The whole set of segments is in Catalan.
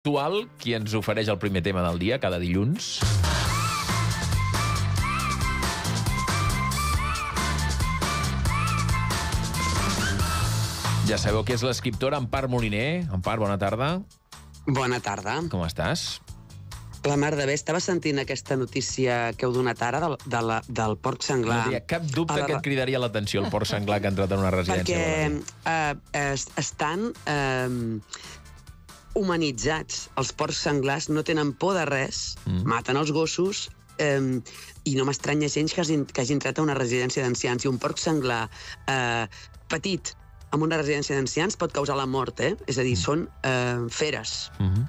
Actual, qui ens ofereix el primer tema del dia, cada dilluns. Ja sabeu que és l'escriptora Empar Moliner. Empar, bona tarda. Bona tarda. Com estàs? La mar de bé, estava sentint aquesta notícia que heu donat ara del porc senglar. No hi ha cap dubte que et cridaria l'atenció el porc senglar que ha entrat en una residència. Perquè estan humanitzats. Els porcs senglars no tenen por de res, maten els gossos, i no m'estranya gens que hagi entrat a una residència d'ancians. I un porc senglar petit en una residència d'ancians pot causar la mort, És a dir, són feres.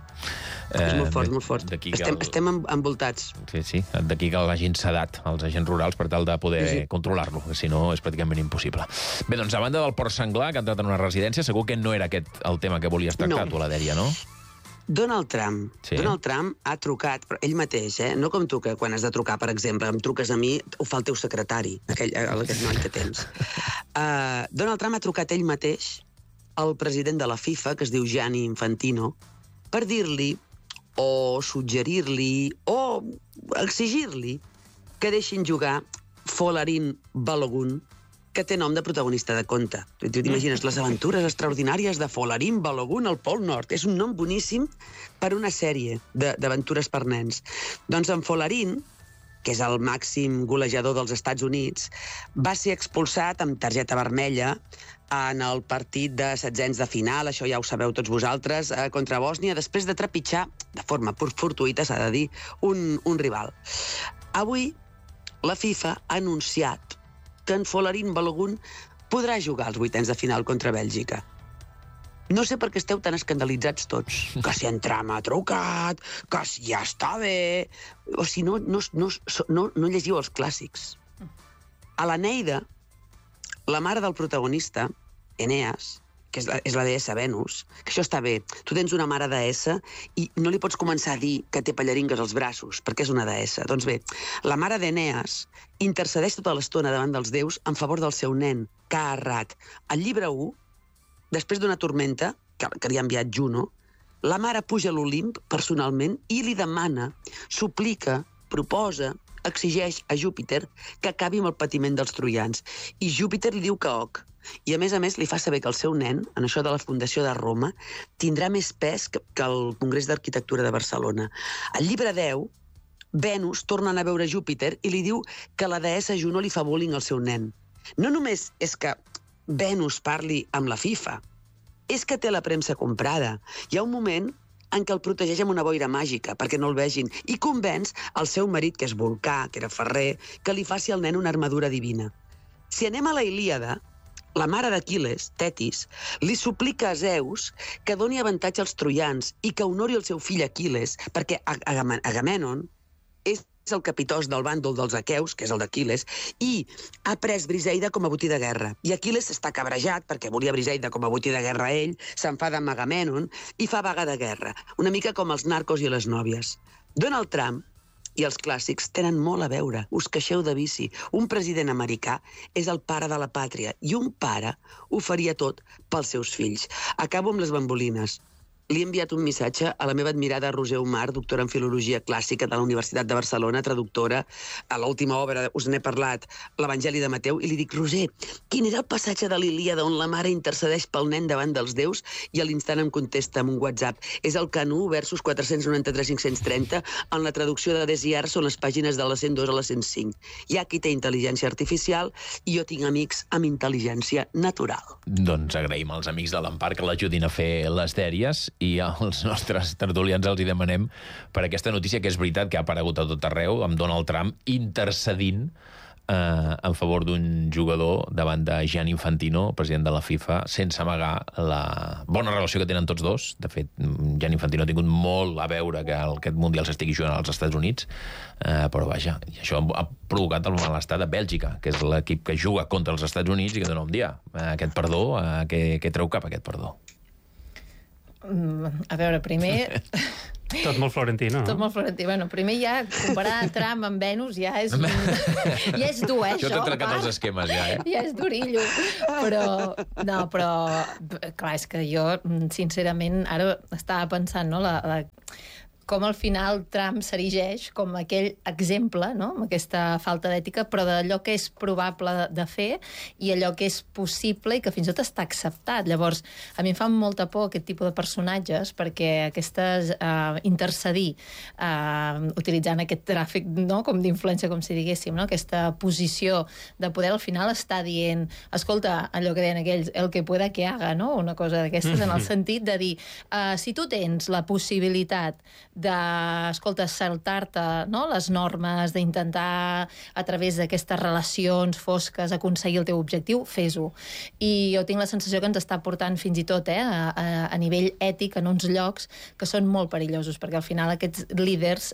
És molt fort, molt fort. Estem envoltats. Sí, d'aquí que l'hagin sedat els agents rurals per tal de poder controlar-lo, si no és pràcticament impossible. Bé, doncs, a banda del porc senglar que ha entrat en una residència, segur que no era aquest el tema que volies tractar, tu, la Dèria, no? Donald Trump ha trucat, però ell mateix, no com tu, que quan has de trucar, per exemple, em truques a mi, ho fa el teu secretari, aquest noi que tens. Donald Trump ha trucat ell mateix al president de la FIFA, que es diu Gianni Infantino, per dir-li, o suggerir-li, o exigir-li que deixin jugar Folarin Balogun, que té nom de protagonista de conte. Tu t'imagines les aventures extraordinàries de Folarin Balogun al Pol Nord. És un nom boníssim per una sèrie d'aventures per nens. Doncs en Folarin, que és el màxim golejador dels Estats Units, va ser expulsat amb targeta vermella en el partit de setzents de final, això ja ho sabeu tots vosaltres, contra Bòsnia, després de trepitjar, de forma fortuïta, s'ha de dir, un rival. Avui, la FIFA ha anunciat que en Folarin Balogun podrà jugar als vuitens de final contra Bèlgica. No sé per què esteu tan escandalitzats tots. Que si en Trump ha trucat, que si ja està bé... O si no llegiu els clàssics. A l'Eneida, la mare del protagonista, Eneas, que és la deessa Venus, que això està bé. Tu tens una mare deessa i no li pots començar a dir que té pallaringues als braços, perquè és una deessa. Doncs bé, la mare d'Eneas intercedeix tota l'estona davant dels déus en favor del seu nen, que ha errat. Al llibre 1, després d'una tormenta, que li ha enviat Juno, la mare puja a l'Olimp personalment i li demana, suplica, proposa, exigeix a Júpiter que acabi amb el patiment dels troians. I Júpiter li diu que ok. I a més li fa saber que el seu nen, en això de la fundació de Roma, tindrà més pes que el Congrés d'Arquitectura de Barcelona. Al llibre 10, Venus torna a veure Júpiter i li diu que la deessa Juno li fa bullying al seu nen. No només és que Venus parli amb la FIFA, és que té la premsa comprada. Hi ha un moment en què el protegeix amb una boira màgica perquè no el vegin i convenç el seu marit, que és Vulcà, que era ferrer, que li faci al nen una armadura divina. Si anem a la Ilíada, la mare d'Aquil·les, Tetis, li suplica a Zeus que doni avantatge als troians i que honori el seu fill Aquil·les, perquè Agamèmnon és el capitós del bàndol dels aqueus, que és el d'Aquil·les, i ha pres Briseida com a botí de guerra. I Aquil·les està cabrejat perquè volia Briseida com a botí de guerra a ell, s'enfada amb Agamèmnon i fa vaga de guerra, una mica com els narcos i les nòvies. Donald Trump i els clàssics tenen molt a veure. Us queixeu de vici. Un president americà és el pare de la pàtria i un pare ho faria tot pels seus fills. Acabo amb les bambolines. Li he enviat un missatge a la meva admirada Roser Omar, doctora en Filologia Clàssica de la Universitat de Barcelona, traductora, a l'última obra, us n'he parlat, l'Evangeli de Mateu, i li dic, Roser, quin era el passatge de l'Ilíada on la mare intercedeix pel nen davant dels déus? I a l'instant em contesta amb un WhatsApp. És el Canú versus 493-530, en la traducció de Desiar són les pàgines de la 102 a la 105. Hi ha qui té intel·ligència artificial i jo tinc amics amb intel·ligència natural. Doncs agraïm als amics de l'Empar que l'ajudin a fer les dèries i als nostres tertulians els hi demanem per aquesta notícia que és veritat que ha aparegut a tot arreu, amb Donald Trump intercedint en favor d'un jugador davant de Gianni Infantino, president de la FIFA, sense amagar la bona relació que tenen tots dos. De fet, Gianni Infantino ha tingut molt a veure que aquest Mundial s'estigui jugant als Estats Units, però vaja, i això ha provocat el malestar de Bèlgica, que és l'equip que juga contra els Estats Units i que dona un dia. Aquest perdó, què treu cap aquest perdó? A veure, primer, Tot molt florentí, no? Tot molt florentí. Bueno, primer ja, comparar Trump amb Venus ja és dur, això. Això t'ha trencat els esquemes, ja, Ja és durillo. Però, clar, és que jo, sincerament, ara estava pensant, no?, com al final Trump s'erigeix com aquell exemple, no?, amb aquesta falta d'ètica, però d'allò que és probable de fer i allò que és possible i que fins i tot està acceptat. Llavors, a mi em fa molta por aquest tipus de personatges perquè aquestes intercedir utilitzant aquest tràfic, no?, com d'influència, com si diguéssim, no?, aquesta posició de poder, al final està dient, escolta, allò que deien aquells, el que pueda que haga, no?, una cosa d'aquestes, en el sentit de dir, si tu tens la possibilitat escolta, saltar-te, no?, les normes, d'intentar a través d'aquestes relacions fosques aconseguir el teu objectiu, fes-ho. I jo tinc la sensació que ens està portant fins i tot a nivell ètic en uns llocs que són molt perillosos, perquè al final aquests líders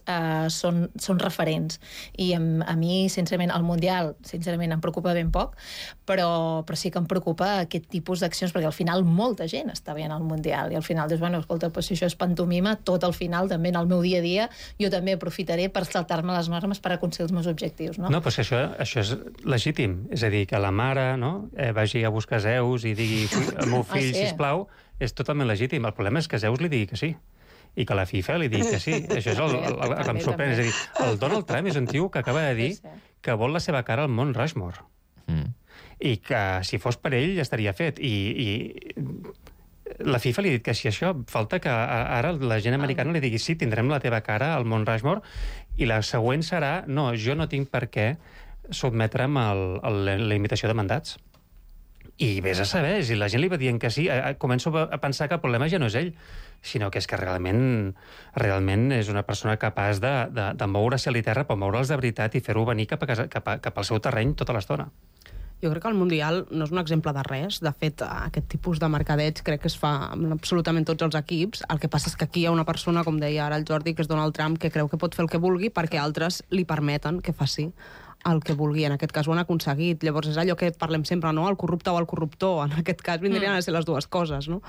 són referents. I a mi, sincerament, el Mundial, sincerament, em preocupa ben poc, però sí que em preocupa aquest tipus d'accions, perquè al final molta gent està veient el Mundial, i al final dius, bueno, escolta, si això és pantomima, tot al final també en el meu dia a dia, jo també aprofitaré per saltar-me les normes per aconseguir els meus objectius, no? No, però això és legítim. És a dir, que la mare, no?, vagi a buscar Zeus i digui al meu fill, sisplau, és totalment legítim. El problema és que Zeus li digui que sí i que la FIFA li digui que sí. Això és el que em sorprèn. És a dir, el Donald Trump és un tio que acaba de dir que vol la seva cara al Mont Rushmore. I que si fos per ell ja estaria fet. I la FIFA li ha dit que si això falta que ara la gent americana li digui sí, tindrem la teva cara al Mont Rushmore, i la següent serà no, jo no tinc per què sotmetre'm a la imitació de mandats. I vés a saber, si la gent li va dient que sí, començo a pensar que el problema ja no és ell, sinó que és que realment és una persona capaç de moure's a la terra, però moure'ls de veritat i fer-ho venir cap al seu terreny tota l'estona. Jo crec que el Mundial no és un exemple de res. De fet, aquest tipus de mercadeig crec que es fa amb absolutament tots els equips. El que passa és que aquí hi ha una persona, com deia ara el Jordi, que és Donald Trump, que creu que pot fer el que vulgui perquè altres li permeten que faci el que vulgui. En aquest cas ho han aconseguit. Llavors és allò que parlem sempre, no?, el corrupte o el corruptor. En aquest cas vindrien a ser les dues coses, no?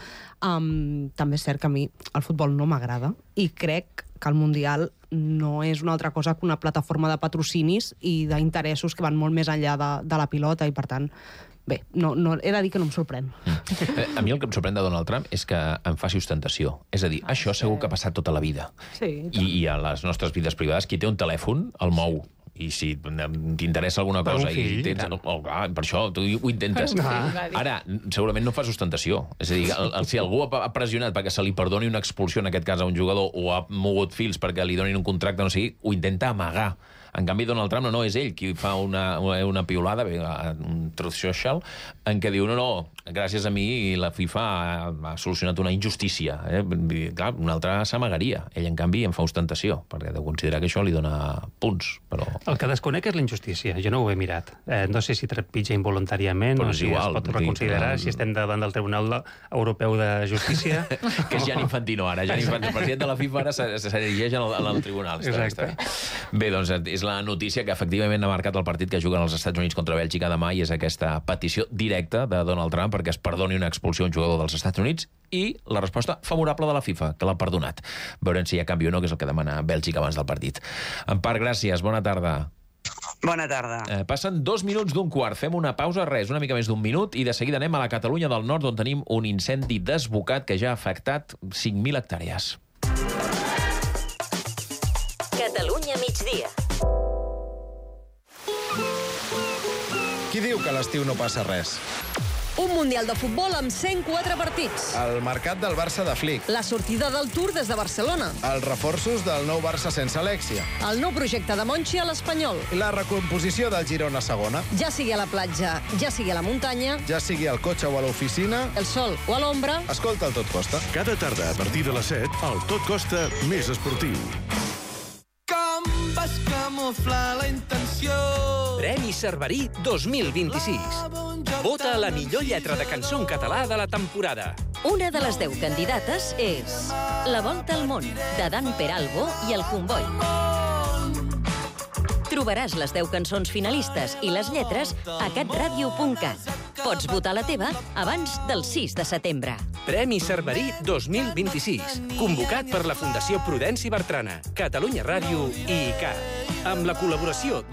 També és cert que a mi el futbol no m'agrada i crec que el Mundial no és una altra cosa que una plataforma de patrocinis i d'interessos que van molt més enllà de la pilota, i per tant, bé, no, he de dir que no em sorprèn. A mi el que em sorprèn de Donald Trump és que em faci ostentació. És a dir, això segur que ha passat tota la vida. Sí. I a les nostres vides privades, qui té un telèfon el mou. I si t'interessa alguna cosa i tens... per això tu ho intentes. Ara, segurament no fas ostentació. És a dir, si algú ha pressionat perquè se li perdoni una expulsió, en aquest cas a un jugador, o ha mogut fils perquè li donin un contracte, no sé, ho intenta amagar. En canvi, Donald Trump no és ell qui fa una piulada, un truth social, en què diu, no, gràcies a mi la FIFA ha solucionat una injustícia. Clar, un altre s'amagaria. Ell, en canvi, en fa ostentació, perquè deu considerar que això li dona punts. Però... El que desconec és la injustícia. Jo no ho he mirat. No sé si trepitja involuntàriament o si es pot reconsiderar, si estem davant del Tribunal Europeu de Justícia. Que és Gianni Infantino, ara. Gianni Infantino, el president de la FIFA, ara s'erigeix en el tribunal. Exacte. Bé, doncs és la notícia que efectivament ha marcat el partit que juguen els Estats Units contra Bèlgica demà, i és aquesta petició directa de Donald Trump perquè es perdoni una expulsió a un jugador dels Estats Units, i la resposta favorable de la FIFA, que l'ha perdonat. Veurem si hi ha canvi o no, que és el que demana Bèlgica abans del partit. Empar, gràcies, bona tarda. Bona tarda. Passen 2 minuts d'un quart. Fem una pausa, una mica més d'1 minut, i de seguida anem a la Catalunya del Nord, on tenim un incendi desbocat que ja ha afectat 5.000 hectàrees. Catalunya migdia. Qui diu que a l'estiu no passa res? Un Mundial de futbol amb 104 partits. El mercat del Barça de Flick. La sortida del Tour des de Barcelona. Els reforços del nou Barça sense Alexia. El nou projecte de Monchi a l'Espanyol. La recomposició del Girona segona. Ja sigui a la platja, ja sigui a la muntanya. Ja sigui al cotxe o a l'oficina. El sol o a l'ombra. Escolta el Tot Costa. Cada tarda a partir de les 7, el Tot Costa més esportiu. Com vas camuflar la intenció? Premi Cerverí 2026. Vota la millor lletra de cançó en català de la temporada. Una de les 10 candidates és La volta al món, de Dan Peralbo i el Comboi. Trobaràs les 10 cançons finalistes i les lletres a catradio.cat. Pots votar la teva abans del 6 de setembre. Premi Cerverí 2026, convocat per la Fundació Prudenci Bertrana, Catalunya Ràdio i ICAT, amb la col·laboració